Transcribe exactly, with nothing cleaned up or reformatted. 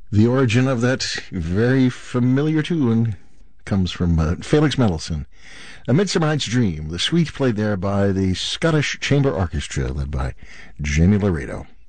The origin of that very familiar tune comes from uh, Felix Mendelssohn. A Midsummer Night's Dream, the suite played there by the Scottish Chamber Orchestra, led by Jamie Laredo.